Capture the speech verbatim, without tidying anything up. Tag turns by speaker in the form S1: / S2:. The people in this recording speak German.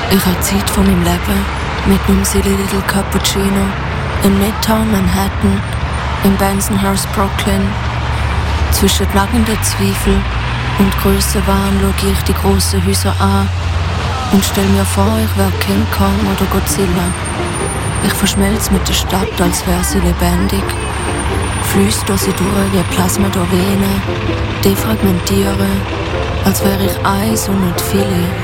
S1: Ich habe Zeit von meinem Leben mit meinem Silly Little Cappuccino in Midtown Manhattan, in Bensonhurst, Brooklyn. Zwischen nagenden Zweifel und Grössenwahn schaue ich die grossen Häuser an und stell mir vor, ich wäre King Kong oder Godzilla. Ich verschmelze mit der Stadt, als wäre sie lebendig. Fließt durch sie durch wie Plasma durch Venen, defragmentiere, als wäre ich eins und nicht viele.